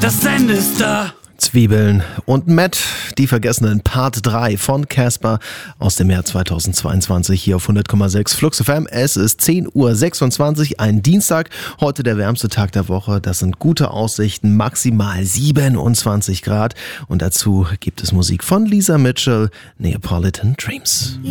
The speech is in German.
Das Ende ist da. Zwiebeln und Matt, die Vergessenen, Part 3 von Casper aus dem Jahr 2022 hier auf 100,6 Flux FM. Es ist 10:26 Uhr, ein Dienstag, heute der wärmste Tag der Woche. Das sind gute Aussichten, maximal 27 Grad und dazu gibt es Musik von Lisa Mitchell, Neapolitan Dreams.